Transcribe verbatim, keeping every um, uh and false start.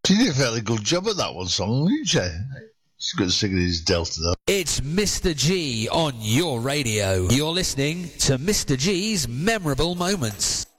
She did a fairly good job at that one song, didn't she? She's good at singing his Delta, though. It's Mister G on your radio. You're listening to Mister G's Memorable Moments.